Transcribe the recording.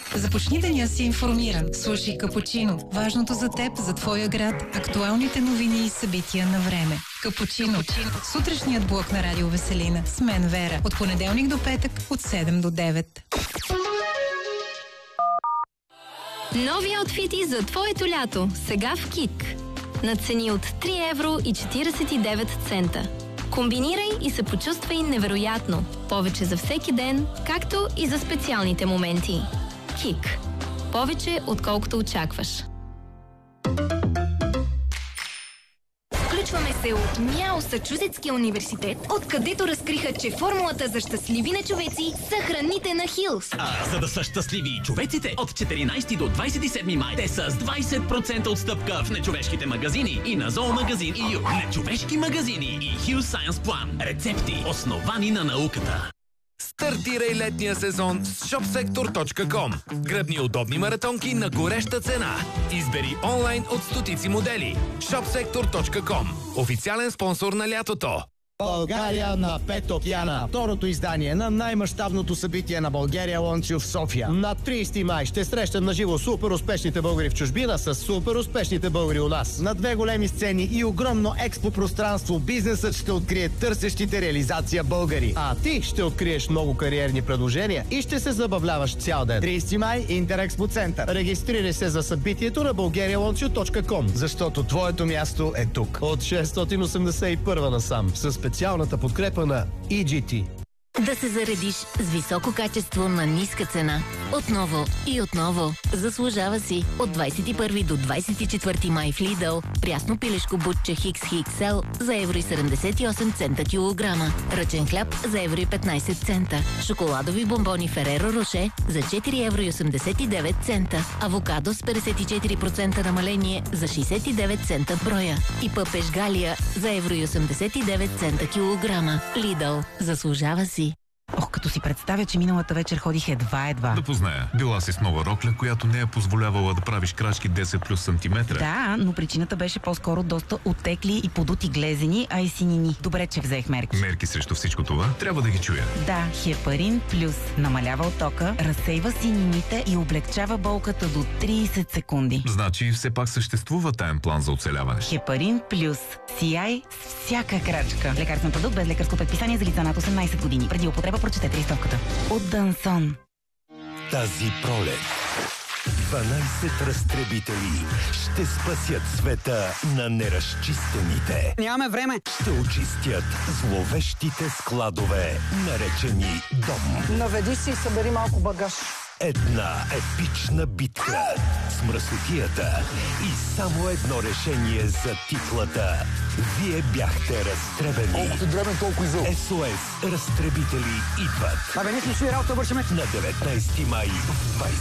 Започни деня си информиран. Слушай Капучино. Важното за теб, за твоя град, актуалните новини и събития на време. Капучино. Сутрешният блок на Радио Веселина. С мен Вера. От понеделник до петък, от 7 до 9. Нови аутфити за твоето лято. Сега в КИК. На цени от 3 евро и 49 цента. Комбинирай и се почувствай невероятно. Повече за всеки ден, както и за специалните моменти. КИК. Повече, отколкото очакваш. Включваме се от Масачузетския университет, откъдето разкриха, че формулата за щастливи нечовеци са храните на Хилс. За да са щастливи и човеците, от 14 до 27 май те са с 20% отстъпка в нечовешките магазини и на зоомагазин и нечовешки магазини и Хилс Science Plan. Рецепти, основани на науката. Стартирай летния сезон с shopsektor.com. Гръбни удобни маратонки на гореща цена. Избери онлайн от стотици модели. shopsektor.com. Официален спонсор на лятото. България на 5 океана. Второто издание на най-мащабното събитие на България Лончо в София. На 30 май ще срещам наживо супер успешните българи в чужбина с супер успешните българи у нас. На 2 големи сцени и огромно експо пространство бизнесът ще открие търсещите реализация българи. А ти ще откриеш много кариерни предложения и ще се забавляваш цял ден. 30 май Интерекспо център. Регистрирай се за събитието на bulgarialaunch.com, защото твоето място е тук. От 681 насам. Със специалната подкрепа на EGT. Да се заредиш с високо качество на ниска цена. Отново и отново. Заслужава си. От 21 до 24 май в Lidl. Прясно пилешко бутче Хикс XL за евро и 78 цента килограма. Ръчен хляб за евро и 15 цента. Шоколадови бомбони Ferrero Rocher за 4 евро и 89 цента. Авокадо с 54% намаление за 69 цента броя. И пъпеш Галия за евро и 89 цента килограма. Lidl. Заслужава си. Ох, като си представя, че миналата вечер ходих едва. Да позная. Била си с нова рокля, която не е позволявала да правиш крачки 10 плюс сантиметра. Да, но причината беше по-скоро доста оттекли и подути глезени, а и синини. Добре, че взех мерки. Мерки срещу всичко това? Трябва да ги чуя. Да, Хепарин Плюс намалява оттока, разсейва синините и облегчава болката до 30 секунди. Значи все пак съществува таен план за оцеляване. Хепарин Плюс. Сияй с всяка крачка. Лекарствен продукт без лекарско предписание за лица над 18 години. Преди употреба прочетете листовката. От Дансон. Тази пролет 12 разтребители ще спасят света на неразчистените. Нямаме време. Ще очистят зловещите складове, наречени дом. Наведи си и събери малко багаж. Една епична битка с мръсотията и само едно решение за титлата. Вие бяхте разтребени. Колко си дребен, толкова изъл. СОС разтребители идват. Абе, не си работа, вършиме. На 19 май в 20.